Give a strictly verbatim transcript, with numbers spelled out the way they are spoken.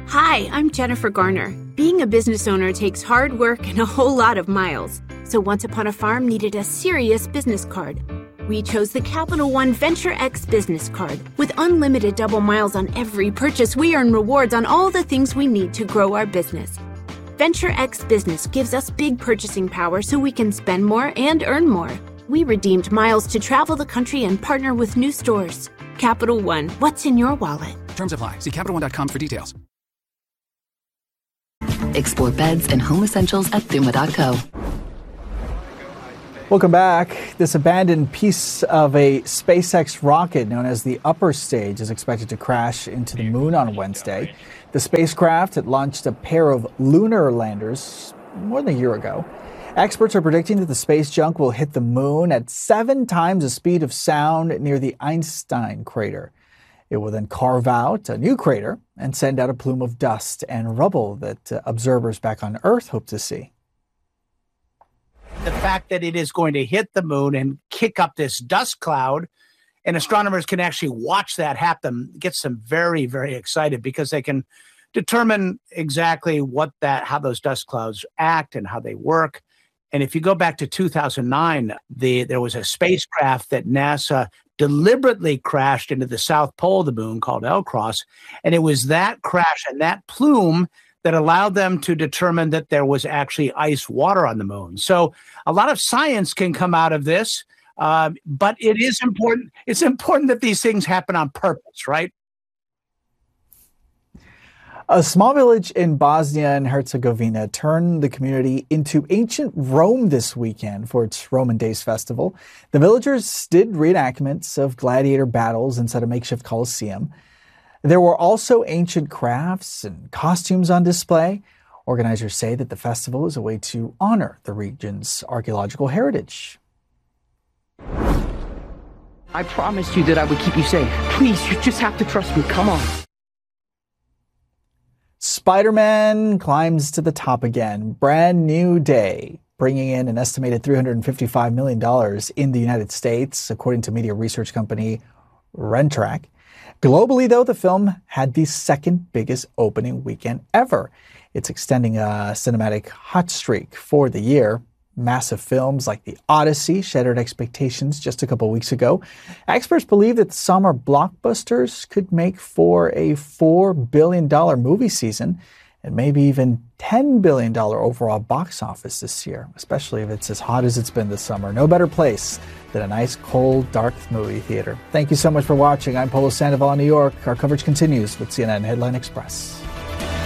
Hi, I'm Jennifer Garner. Being a business owner takes hard work and a whole lot of miles. So Once Upon a Farm needed a serious business card. We chose the Capital One Venture X business card. With unlimited double miles on every purchase, we earn rewards on all the things we need to grow our business. Venture X Business gives us big purchasing power so we can spend more and earn more. We redeemed miles to travel the country and partner with new stores. Capital One, what's in your wallet? Terms apply. See Capital One dot com for details. Explore beds and home essentials at Thuma dot co. Welcome back. This abandoned piece of a SpaceX rocket known as the Upper Stage is expected to crash into the moon on Wednesday. The spacecraft had launched a pair of lunar landers more than a year ago. Experts are predicting that the space junk will hit the moon at seven times the speed of sound near the Einstein crater. It will then carve out a new crater and send out a plume of dust and rubble that uh, observers back on Earth hope to see. The fact that it is going to hit the moon and kick up this dust cloud, and astronomers can actually watch that happen, gets them very, very excited because they can determine exactly what that, how those dust clouds act and how they work. And if you go back to two thousand nine, the, there was a spacecraft that NASA deliberately crashed into the south pole of the moon called L-CROSS. And it was that crash and that plume that allowed them to determine that there was actually ice water on the moon. So a lot of science can come out of this, uh, but it is important. It's important that these things happen on purpose, right? A small village in Bosnia and Herzegovina turned the community into ancient Rome this weekend for its Roman Days festival. The villagers did reenactments of gladiator battles inside a makeshift coliseum. There were also ancient crafts and costumes on display. Organizers say that the festival is a way to honor the region's archaeological heritage. I promised you that I would keep you safe. Please, you just have to trust me. Come on. Spider-Man climbs to the top again. Brand new day, bringing in an estimated three hundred fifty-five million dollars in the United States, according to media research company Rentrak. Globally, though, the film had the second biggest opening weekend ever. It's extending a cinematic hot streak for the year. Massive films like The Odyssey shattered expectations just a couple weeks ago. Experts believe that the summer blockbusters could make for a four billion dollars movie season and maybe even ten billion dollars overall box office this year, especially if it's as hot as it's been this summer. No better place than a nice, cold, dark movie theater. Thank you so much for watching. I'm Polo Sandoval in New York. Our coverage continues with C N N Headline Express.